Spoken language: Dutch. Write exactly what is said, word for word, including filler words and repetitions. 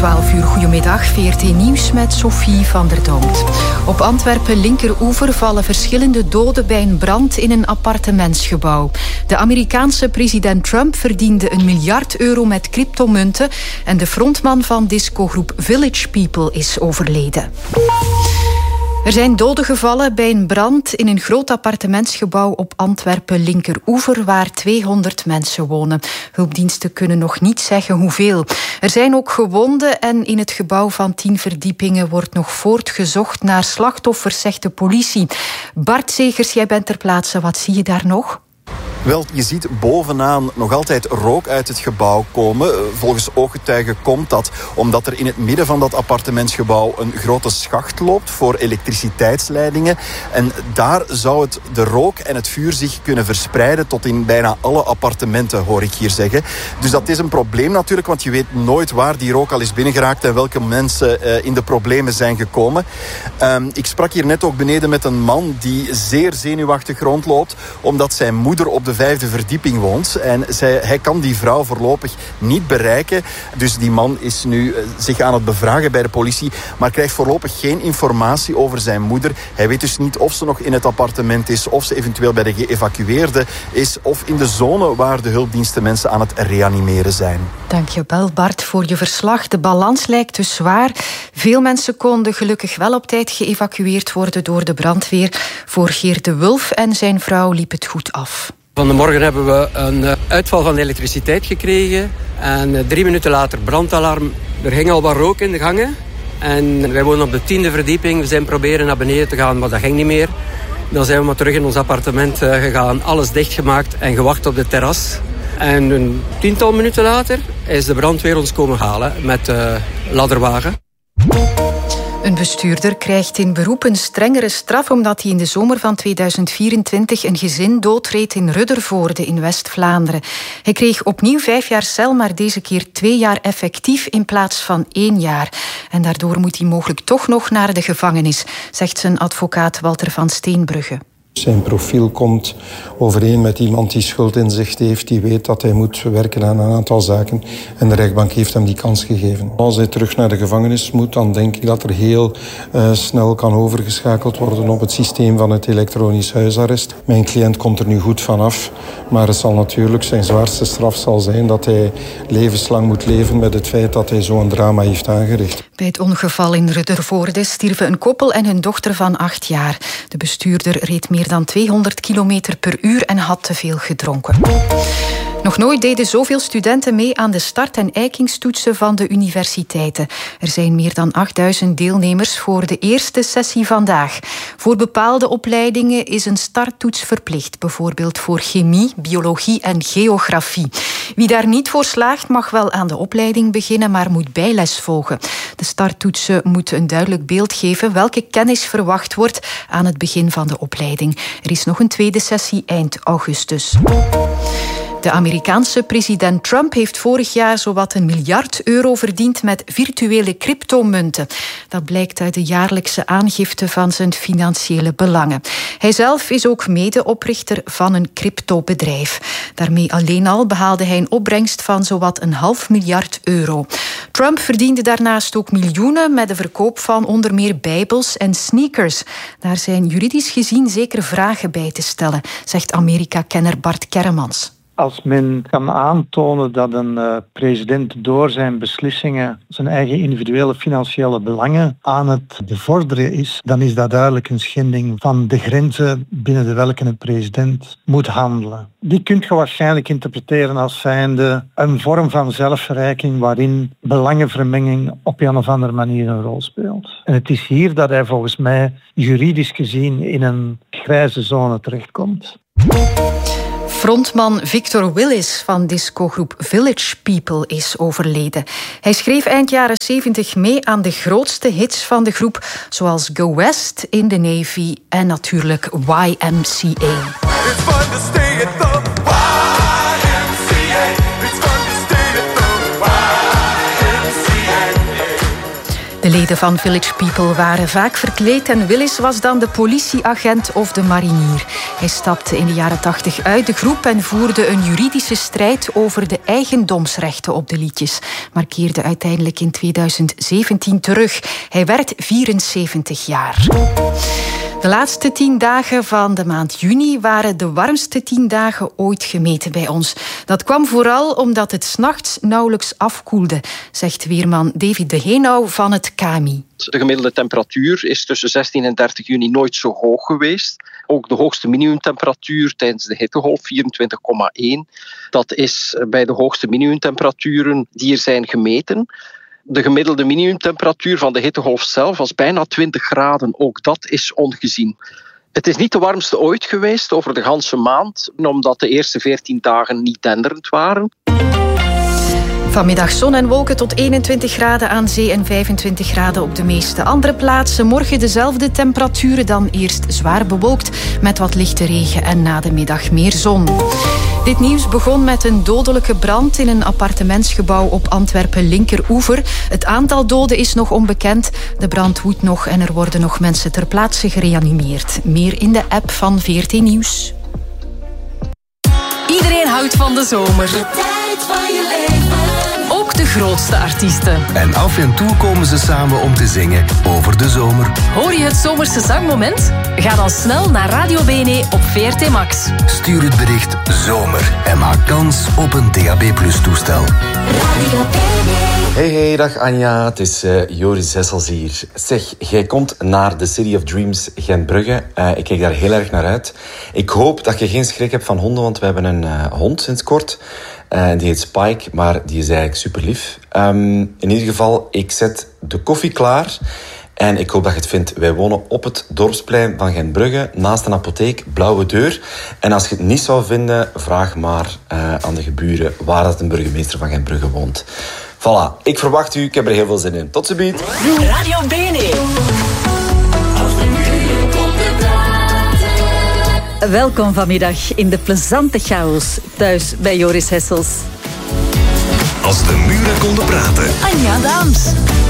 twaalf uur, goedemiddag. V R T Nieuws met Sophie van der Domt. Op Antwerpen linkeroever vallen verschillende doden bij een brand in een appartementsgebouw. De Amerikaanse president Trump verdiende een miljard euro met cryptomunten en de frontman van discogroep Village People is overleden. Er zijn doden gevallen bij een brand in een groot appartementsgebouw op Antwerpen linkeroever waar tweehonderd mensen wonen. Hulpdiensten kunnen nog niet zeggen hoeveel. Er zijn ook gewonden en in het gebouw van tien verdiepingen wordt nog voortgezocht naar slachtoffers, zegt de politie. Bart Zegers, jij bent ter plaatse. Wat zie je daar nog? Wel, je ziet bovenaan nog altijd rook uit het gebouw komen. Volgens ooggetuigen komt dat omdat er in het midden van dat appartementsgebouw een grote schacht loopt voor elektriciteitsleidingen. En daar zou het, de rook en het vuur zich kunnen verspreiden tot in bijna alle appartementen, hoor ik hier zeggen. Dus dat is een probleem natuurlijk, want je weet nooit waar die rook al is binnengeraakt en welke mensen uh, in de problemen zijn gekomen. Um, ik sprak hier net ook beneden met een man die zeer zenuwachtig rondloopt, omdat zijn moeder op de de vijfde verdieping woont. En zij, hij kan die vrouw voorlopig niet bereiken. Dus die man is nu uh, zich aan het bevragen bij de politie, maar krijgt voorlopig geen informatie over zijn moeder. Hij weet dus niet of ze nog in het appartement is, of ze eventueel bij de geëvacueerden is, of in de zone waar de hulpdiensten mensen aan het reanimeren zijn. Dank je wel, Bart, voor je verslag. De balans lijkt dus zwaar. Veel mensen konden gelukkig wel op tijd geëvacueerd worden door de brandweer. Voor Geert de Wulf en zijn vrouw liep het goed af. Van de morgen hebben we een uitval van de elektriciteit gekregen. En drie minuten later brandalarm. Er ging al wat rook in de gangen. En wij wonen op de tiende verdieping. We zijn proberen naar beneden te gaan, maar dat ging niet meer. Dan zijn we maar terug in ons appartement gegaan. Alles dichtgemaakt en gewacht op de terras. En een tiental minuten later is de brandweer ons komen halen met de ladderwagen. Een bestuurder krijgt in beroep een strengere straf omdat hij in de zomer van tweeduizend vierentwintig een gezin doodreed in Ruddervoorde in West-Vlaanderen. Hij kreeg opnieuw vijf jaar cel, maar deze keer twee jaar effectief in plaats van één jaar. En daardoor moet hij mogelijk toch nog naar de gevangenis, zegt zijn advocaat Walter van Steenbrugge. Zijn profiel komt overeen met iemand die schuldinzicht heeft, die weet dat hij moet werken aan een aantal zaken. En de rechtbank heeft hem die kans gegeven. Als hij terug naar de gevangenis moet, dan denk ik dat er heel uh, snel kan overgeschakeld worden op het systeem van het elektronisch huisarrest. Mijn cliënt komt er nu goed vanaf, maar het zal natuurlijk zijn zwaarste straf zal zijn dat hij levenslang moet leven met het feit dat hij zo'n drama heeft aangericht. Bij het ongeval in Ruddervoorde stierven een koppel en hun dochter van acht jaar. De bestuurder reed meer dan tweehonderd kilometer per uur en had te veel gedronken. Nog nooit deden zoveel studenten mee aan de start- en eikingstoetsen van de universiteiten. Er zijn meer dan achtduizend deelnemers voor de eerste sessie vandaag. Voor bepaalde opleidingen is een starttoets verplicht, bijvoorbeeld voor chemie, biologie en geografie. Wie daar niet voor slaagt mag wel aan de opleiding beginnen, maar moet bijles volgen. De starttoetsen moeten een duidelijk beeld geven welke kennis verwacht wordt aan het begin van de opleiding. Er is nog een tweede sessie eind augustus. De Amerikaanse president Trump heeft vorig jaar zowat een miljard euro verdiend met virtuele cryptomunten. Dat blijkt uit de jaarlijkse aangifte van zijn financiële belangen. Hij zelf is ook medeoprichter van een cryptobedrijf. Daarmee alleen al behaalde hij een opbrengst van zowat een half miljard euro. Trump verdiende daarnaast ook miljoenen met de verkoop van onder meer bijbels en sneakers. Daar zijn juridisch gezien zeker vragen bij te stellen, zegt Amerika-kenner Bart Kermans. Als men kan aantonen dat een uh, president door zijn beslissingen zijn eigen individuele financiële belangen aan het bevorderen is, dan is dat duidelijk een schending van de grenzen binnen de welke een president moet handelen. Die kunt je waarschijnlijk interpreteren als zijnde een vorm van zelfverrijking waarin belangenvermenging op een of andere manier een rol speelt. En het is hier dat hij volgens mij juridisch gezien in een grijze zone terechtkomt. Frontman Victor Willis van discogroep Village People is overleden. Hij schreef eind jaren zeventig mee aan de grootste hits van de groep, zoals Go West, In the Navy en natuurlijk Y M C A. De leden van Village People waren vaak verkleed en Willis was dan de politieagent of de marinier. Hij stapte in de jaren tachtig uit de groep en voerde een juridische strijd over de eigendomsrechten op de liedjes, maar keerde uiteindelijk in tweeduizend zeventien terug. Hij werd vierenzeventig jaar. De laatste tien dagen van de maand juni waren de warmste tien dagen ooit gemeten bij ons. Dat kwam vooral omdat het 's nachts nauwelijks afkoelde, zegt weerman David de Heenau van het K M I. De gemiddelde temperatuur is tussen zestien en dertig juni nooit zo hoog geweest. Ook de hoogste minimumtemperatuur tijdens de hittegolf, vierentwintig komma één. Dat is bij de hoogste minimumtemperaturen die er zijn gemeten. De gemiddelde minimumtemperatuur van de hittegolf zelf was bijna twintig graden. Ook dat is ongezien. Het is niet de warmste ooit geweest over de ganse maand, omdat de eerste veertien dagen niet denderend waren. Vanmiddag zon en wolken tot eenentwintig graden aan zee en vijfentwintig graden op de meeste andere plaatsen. Morgen dezelfde temperaturen, dan eerst zwaar bewolkt met wat lichte regen en na de middag meer zon. Dit nieuws begon met een dodelijke brand in een appartementsgebouw op Antwerpen-Linkeroever. Het aantal doden is nog onbekend. De brand woedt nog en er worden nog mensen ter plaatse gereanimeerd. Meer in de app van V R T Nieuws. Iedereen houdt van de zomer. De tijd van je leven. Ook de grootste artiesten. En af en toe komen ze samen om te zingen over de zomer. Hoor je het zomerse zangmoment? Ga dan snel naar Radio B N E op V R T Max. Stuur het bericht zomer en maak kans op een D A B plus toestel. Radio B N E. Hey, hey, dag Anja. Het is uh, Joris Hessels hier. Zeg, jij komt naar de City of Dreams Gentbrugge. Uh, ik kijk daar heel erg naar uit. Ik hoop dat je geen schrik hebt van honden, want we hebben een uh, hond sinds kort. Uh, die heet Spike, maar die is eigenlijk super lief. Um, in ieder geval, ik zet de koffie klaar. En ik hoop dat je het vindt. Wij wonen op het dorpsplein van Gentbrugge, naast een apotheek, blauwe deur. En als je het niet zou vinden, vraag maar uh, aan de geburen waar dat een burgemeester van Gentbrugge woont. Voilà, ik verwacht u. Ik heb er heel veel zin in. Tot ziens. Radio B N E. Welkom vanmiddag in de plezante chaos thuis bij Joris Hessels. Als de muren konden praten. Anja Daams.